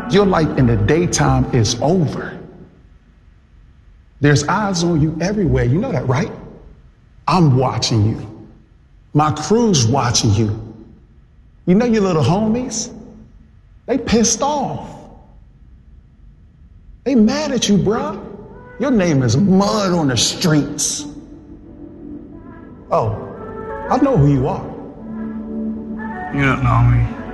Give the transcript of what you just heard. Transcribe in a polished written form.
Your life in the daytime is over. There's eyes on you everywhere. You know that, right? I'm watching you. My crew's watching you. You know your little homies? They pissed off. They mad at you, bruh. Your name is mud on the streets. Oh, I know who you are. You don't know me.